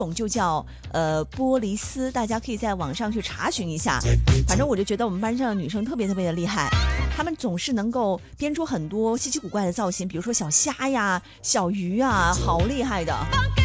种就叫玻璃丝，大家可以在网上去查询一下。反正我就觉得我们班上的女生特别特别的厉害，她们总是能够编出很多稀奇古怪的造型，比如说小虾呀、小鱼啊，好厉害的。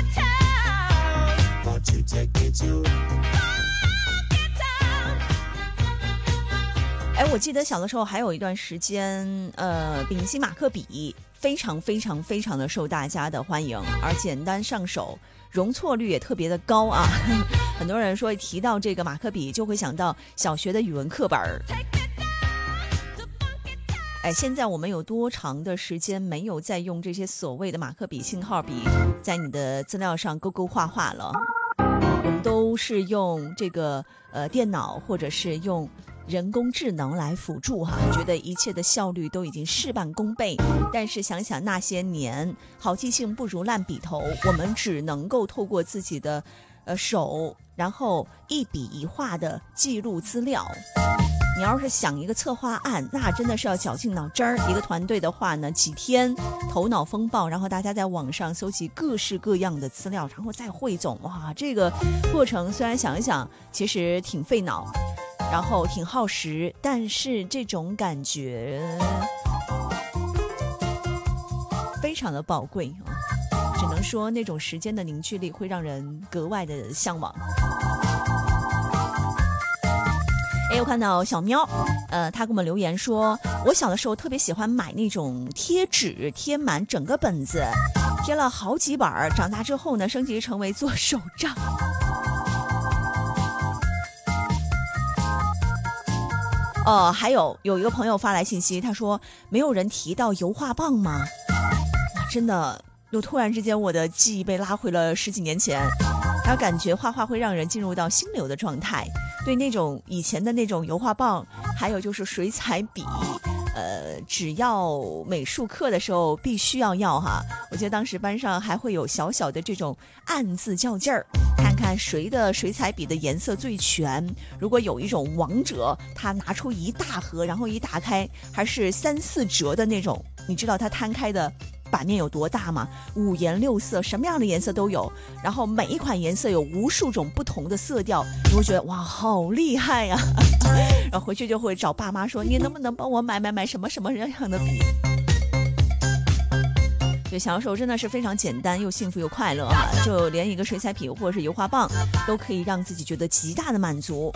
哎，我记得小的时候还有一段时间，丙烯马克笔非常非常非常的受大家的欢迎，而简单上手，容错率也特别的高啊。很多人说一提到这个马克笔，就会想到小学的语文课本。哎，现在我们有多长的时间没有再用这些所谓的马克笔、信号笔在你的资料上勾勾画画了？我们都是用这个电脑或者是用人工智能来辅助哈，觉得一切的效率都已经事半功倍。但是想想那些年，好记性不如烂笔头，我们只能够透过自己的手，然后一笔一画的记录资料。你要是想一个策划案，那真的是要绞尽脑汁儿。一个团队的话呢，几天头脑风暴，然后大家在网上搜集各式各样的资料，然后再汇总。哇，这个过程虽然想一想其实挺费脑，然后挺耗时，但是这种感觉非常的宝贵啊！只能说那种时间的凝聚力会让人格外的向往。哎，我看到小喵，他给我们留言说，我小的时候特别喜欢买那种贴纸，贴满整个本子，贴了好几本，长大之后呢，升级成为做手账。还有一个朋友发来信息，他说没有人提到油画棒吗？哇，真的，又突然之间我的记忆被拉回了10几年前，然后感觉画画会让人进入到心流的状态。对那种以前的那种油画棒，还有就是水彩笔，只要美术课的时候必须要哈。我记得当时班上还会有小小的这种暗自较劲儿，看看谁的水彩笔的颜色最全。如果有一种王者，他拿出一大盒，然后一打开还是3、4折的那种，你知道他摊开的版面有多大吗？5颜6色，什么样的颜色都有，然后每一款颜色有无数种不同的色调，你会觉得哇，好厉害呀！然后回去就会找爸妈说，你能不能帮我买什么什么样的笔？对，小的时候真的是非常简单又幸福又快乐啊！就连一个水彩笔或者是油画棒都可以让自己觉得极大的满足。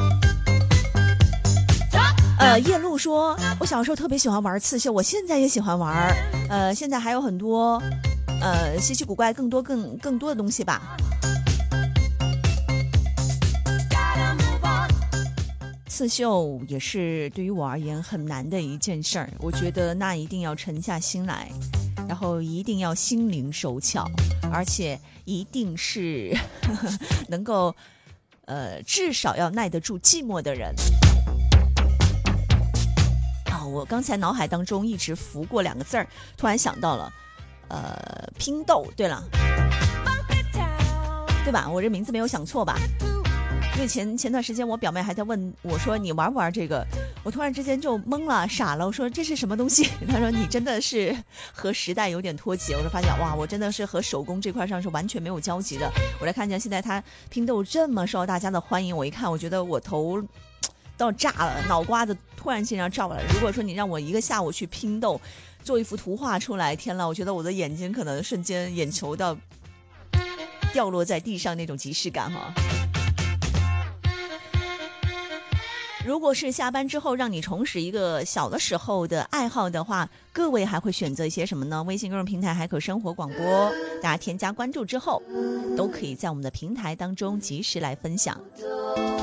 叶露说，我小时候特别喜欢玩刺绣，我现在也喜欢玩。现在还有很多稀奇古怪更多的东西吧。刺绣也是对于我而言很难的一件事儿，我觉得那一定要沉下心来，然后一定要心灵手巧，而且一定是能够至少要耐得住寂寞的人。我刚才脑海当中一直浮过2个字儿，突然想到了拼豆。对了，对吧？我这名字没有想错吧？因为前段时间我表妹还在问我说你玩不玩这个，我突然之间就懵了傻了，我说这是什么东西？她说你真的是和时代有点脱节。我就发现哇，我真的是和手工这块上是完全没有交集的。我来看见现在它拼豆这么受大家的欢迎，我一看我觉得我头到炸了，脑瓜子突然间要炸了。如果说你让我一个下午去拼豆做一幅图画出来，天啦，我觉得我的眼睛可能瞬间眼球到掉落在地上那种即视感哈。如果是下班之后让你重拾一个小的时候的爱好的话，各位还会选择一些什么呢？微信公众平台海口生活广播，大家添加关注之后都可以在我们的平台当中及时来分享。